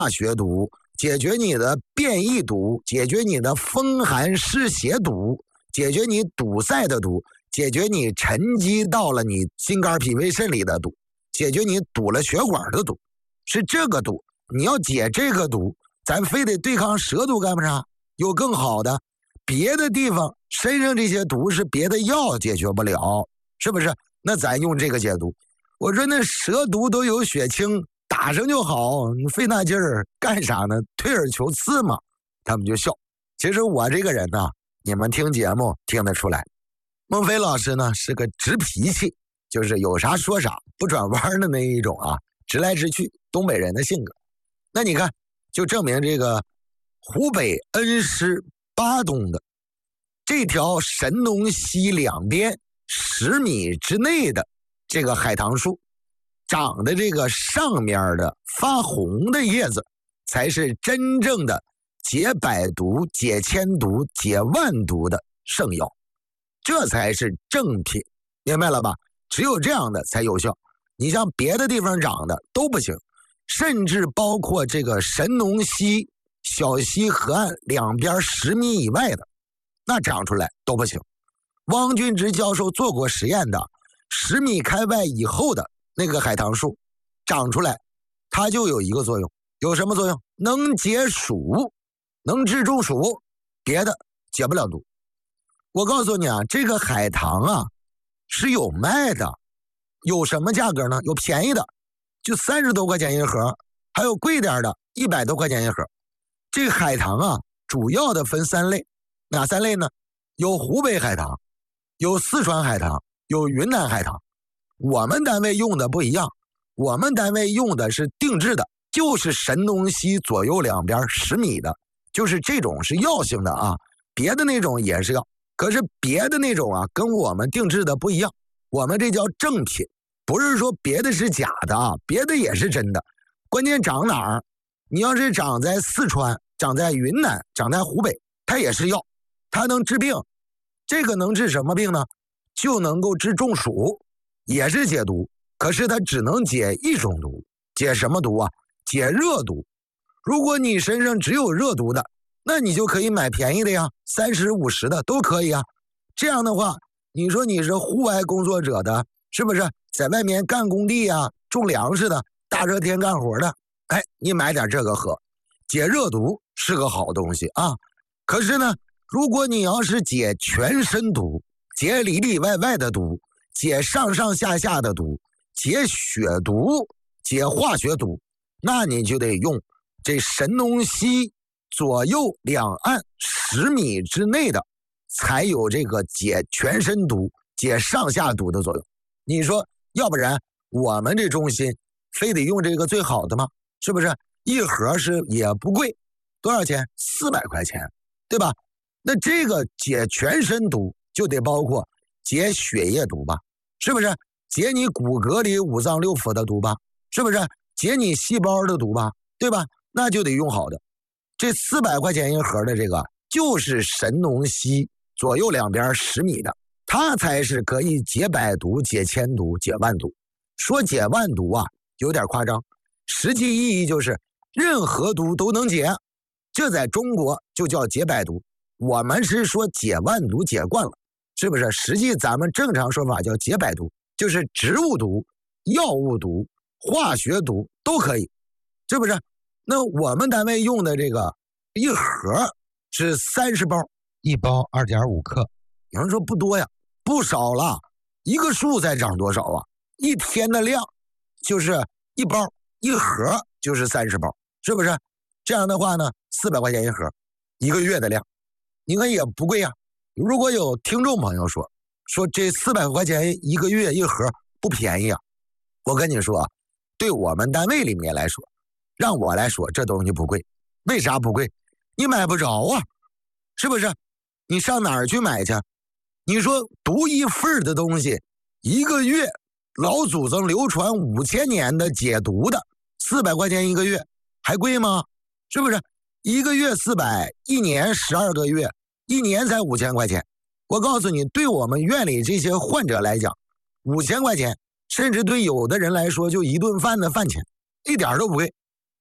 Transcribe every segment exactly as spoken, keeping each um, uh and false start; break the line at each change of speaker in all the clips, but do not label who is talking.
学毒，解决你的变异毒，解决你的风寒湿邪毒，解决你堵塞的毒，解决你沉积到了你心肝脾胃肾里的毒，解决你堵了血管的毒，是这个毒。你要解这个毒，咱非得对抗蛇毒干不啥？有更好的，别的地方身上这些毒是别的药解决不了，是不是？那咱用这个解毒。我说那蛇毒都有血清，打上就好，你费那劲儿干啥呢？退而求次嘛。他们就笑。其实我这个人呢，你们听节目听得出来，孟非老师呢是个直脾气，就是有啥说啥，不转弯的那一种啊，直来直去，东北人的性格。那你看，就证明这个湖北恩施巴东的这条神农溪两边十米之内的这个海棠树，长的这个上面的发红的叶子，才是真正的解百毒、解千毒、解万毒的圣药，这才是正品，明白了吧？只有这样的才有效。你像别的地方长的都不行，甚至包括这个神农溪、小溪河岸两边十米以外的，那长出来都不行。汪俊直教授做过实验的，十米开外以后的那个海棠树长出来，它就有一个作用，有什么作用？能解暑，能治中暑，别的解不了毒。我告诉你啊，这个海棠啊是有卖的，有什么价格呢？有便宜的，就三十多块钱一盒，还有贵点的，一百多块钱一盒。这个海棠啊，主要的分三类，哪三类呢？有湖北海棠，有四川海棠，有云南海棠。我们单位用的不一样，我们单位用的是定制的，就是神农溪左右两边十米的，就是这种是药性的啊，别的那种也是药，可是别的那种啊跟我们定制的不一样，我们这叫正品，不是说别的是假的啊，别的也是真的，关键长哪儿？你要是长在四川，长在云南，长在湖北，它也是药，它能治病。这个能治什么病呢？就能够治中暑，也是解毒，可是它只能解一种毒，解什么毒啊？解热毒。如果你身上只有热毒的，那你就可以买便宜的呀，三十五十的都可以啊。这样的话，你说你是户外工作者的，是不是在外面干工地啊，种粮食的，大热天干活的，哎，你买点这个喝，解热毒是个好东西啊。可是呢，如果你要是解全身毒，解里里外外的毒，解上上下下的毒，解血毒，解化学毒，那你就得用这神农溪左右两岸十米之内的，才有这个解全身毒、解上下毒的作用。你说，要不然我们这中心非得用这个最好的吗？是不是？一盒是也不贵，多少钱？四百块钱，对吧？那这个解全身毒就得包括解血液毒吧，是不是？解你骨骼里五脏六腑的毒吧，是不是？解你细胞的毒吧，对吧？那就得用好的。这四百块钱一盒的这个就是神农溪左右两边十米的，它才是可以解百毒、解千毒、解万毒。说解万毒啊，有点夸张，实际意义就是任何毒都能解，这在中国就叫解百毒。我们是说解万毒解惯了，是不是？实际咱们正常说法叫解百毒，就是植物毒、药物毒、化学毒都可以，是不是？那我们单位用的这个一盒是三十包，
一包 二点五克。
有人说不多呀，不少了，一个树才长多少啊？一天的量就是一包，一盒就是三十包，是不是？这样的话呢，四百块钱一盒，一个月的量，你看也不贵呀。如果有听众朋友说说这四百块钱一个月一盒不便宜啊，我跟你说，对我们单位里面来说，让我来说这东西不贵。为啥不贵？你买不着啊，是不是？你上哪儿去买去？你说独一份的东西，一个月老祖宗流传五千年的解毒的，四百块钱一个月还贵吗？是不是？一个月四百，一年十二个月，一年才五千块钱。我告诉你，对我们院里这些患者来讲，五千块钱，甚至对有的人来说就一顿饭的饭钱，一点都不贵。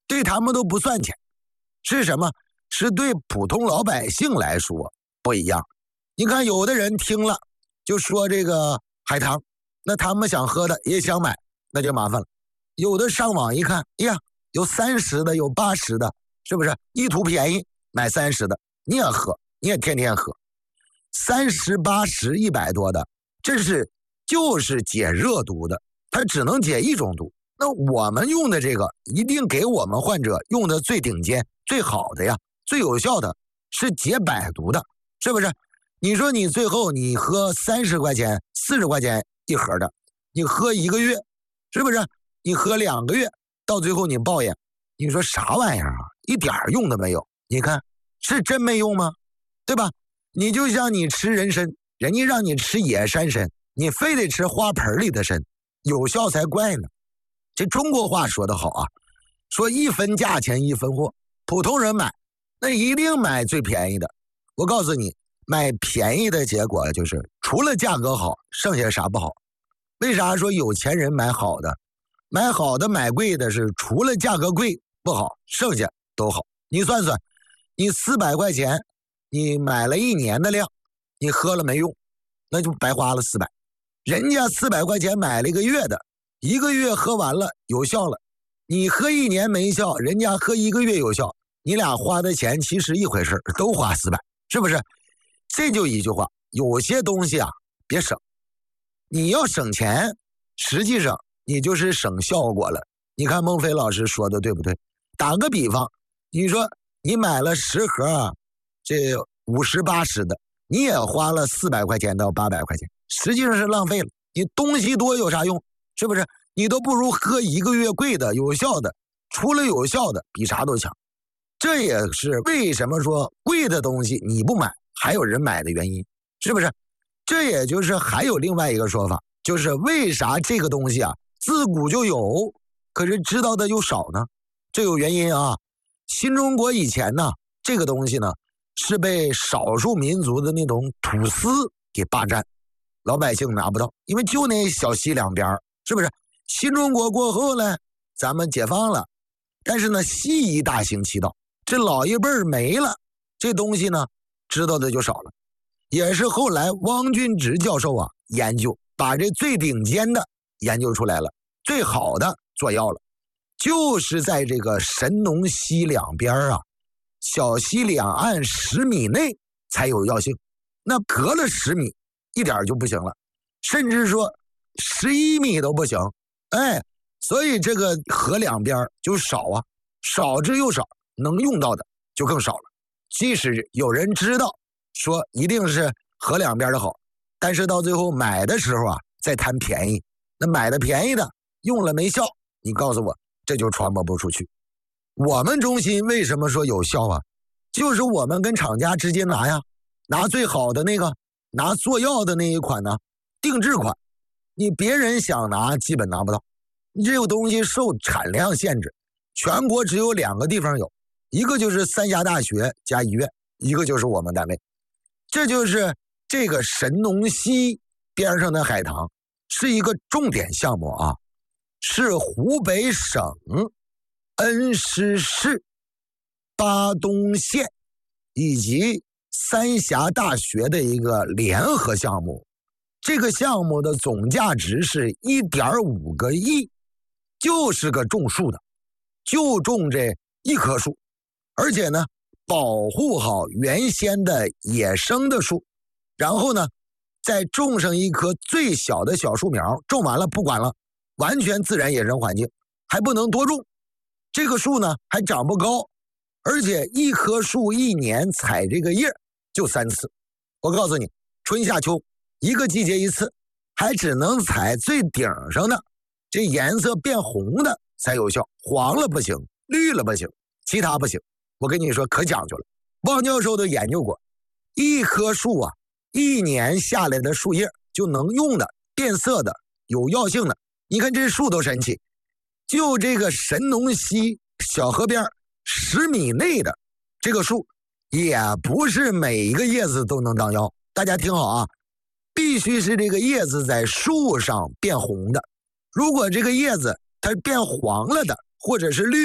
对他们都不算钱。是什么？是对普通老百姓来说不一样。你看有的人听了就说这个海棠，那他们想喝的也想买，那就麻烦了。有的上网一看，哎呀，有三十的，有八十的，是不是？一图便宜，买三十的，你也喝，你也天天喝。三十、八十、一百多的，这是就是解热毒的，它只能解一种毒。那我们用的这个，一定给我们患者用的最顶尖、最好的呀，最有效的是解百毒的，是不是？你说你最后你喝三十块钱、四十块钱一盒的，你喝一个月，是不是？你喝两个月，到最后你抱怨，你说啥玩意儿啊？一点用都没有。你看是真没用吗？对吧？你就像你吃人参，人家让你吃野山参，你非得吃花盆里的参，有效才怪呢。这中国话说得好啊，说一分价钱一分货，普通人买那一定买最便宜的。我告诉你，买便宜的结果就是除了价格好，剩下啥不好。为啥说有钱人买好的，买好的买贵的是除了价格贵不好，剩下都好。你算算，你四百块钱你买了一年的量，你喝了没用，那就白花了四百。人家四百块钱买了一个月的，一个月喝完了有效了，你喝一年没效，人家喝一个月有效，你俩花的钱其实一回事，都花四百，是不是？这就一句话，有些东西啊别省，你要省钱，实际上你就是省效果了。你看孟非老师说的对不对？打个比方，你说你买了十盒这五十八十的，你也花了四百块钱到八百块钱，实际上是浪费了。你东西多有啥用？是不是？你都不如喝一个月贵的有效的，除了有效的比啥都强。这也是为什么说贵的东西你不买还有人买的原因，是不是？这也就是还有另外一个说法，就是为啥这个东西啊自古就有，可是知道的又少呢？这有原因啊。新中国以前呢，这个东西呢是被少数民族的那种土司给霸占，老百姓拿不到，因为就那小溪两边，是不是？新中国过后呢，咱们解放了，但是呢西医大行其道，这老一辈儿没了，这东西呢知道的就少了。也是后来汪君直教授啊研究，把这最顶尖的研究出来了，最好的做药了，就是在这个神农溪两边啊，小溪两岸十米内才有药性，那隔了十米一点就不行了，甚至说十一米都不行。哎，所以这个河两边就少啊，少之又少，能用到的就更少了。即使有人知道说一定是河两边的好，但是到最后买的时候啊再贪便宜，那买的便宜的用了没效，你告诉我这就传播不出去。我们中心为什么说有效啊？就是我们跟厂家直接拿呀，拿最好的那个，拿做药的那一款呢，定制款，你别人想拿基本拿不到。你这个东西受产量限制，全国只有两个地方有，一个就是三峡大学加医院，一个就是我们单位。这就是这个神农溪边上的海棠是一个重点项目啊，是湖北省恩施市巴东县以及三峡大学的一个联合项目。这个项目的总价值是 一点五个亿，就是个种树的，就种这一棵树，而且呢保护好原先的野生的树，然后呢再种上一棵最小的小树苗，种完了不管了，完全自然野生环境，还不能多种。这个树呢还长不高，而且一棵树一年采这个叶就三次。我告诉你，春夏秋一个季节一次，还只能采最顶上的，这颜色变红的才有效，黄了不行，绿了不行，其他不行。我跟你说可讲究了，汪教授都研究过，一棵树啊一年下来的树叶就能用的，变色的，有药性的。你看这树都神奇，就这个神农溪小河边十米内的这个树，也不是每一个叶子都能当药。大家听好啊，必须是这个叶子在树上变红的，如果这个叶子它变黄了的或者是绿，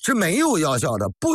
是没有药效的，不